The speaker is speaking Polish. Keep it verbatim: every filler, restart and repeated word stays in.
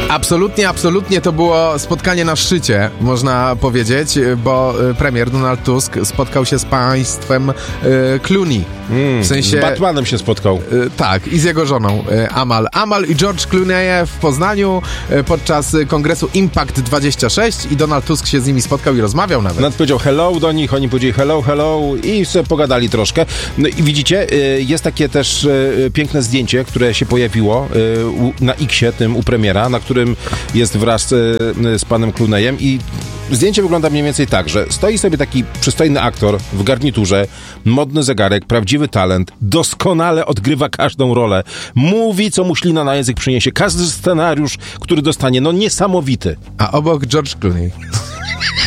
Absolutnie, absolutnie to było spotkanie na szczycie, można powiedzieć, bo premier Donald Tusk spotkał się z państwem y, Clooney. Mm, w sensie... Z Batmanem się spotkał. Y, tak, i z jego żoną y, Amal. Amal i George Clooney w Poznaniu y, podczas kongresu Impact dwadzieścia sześć i Donald Tusk się z nimi spotkał i rozmawiał nawet. Nawet powiedział hello do nich, oni powiedzieli hello, hello i sobie pogadali troszkę. No i widzicie, y, jest takie też y, piękne zdjęcie, które się pojawiło y, u, na X-ie, tym u premiera, na którym jest wraz y, z panem Clooneyem i zdjęcie wygląda mniej więcej tak, że stoi sobie taki przystojny aktor w garniturze, modny zegarek, prawdziwy talent, doskonale odgrywa każdą rolę, mówi, co mu ślina na język przyniesie, każdy scenariusz, który dostanie, no niesamowity. A obok George Clooney.